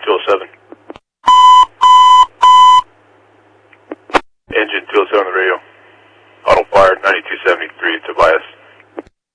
207. Engine 207 on the radio. Auto fire 9273, Tobias.